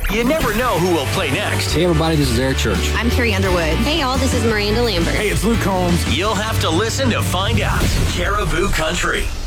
You never know who will play next. Hey, everybody, this is Eric Church. I'm Carrie Underwood. Hey, y'all, this is Miranda Lambert. Hey, it's Luke Combs. You'll have to listen to find out. Caribou Country.